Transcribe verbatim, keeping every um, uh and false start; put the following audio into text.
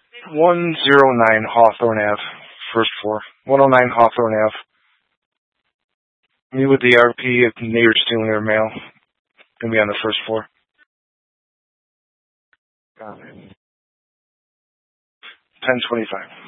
one oh nine Hawthorne Ave, first floor. one oh nine Hawthorne Ave. Meet with the R P if neighbors stealing their mail. Gonna be on the first floor. Got it. ten twenty-five.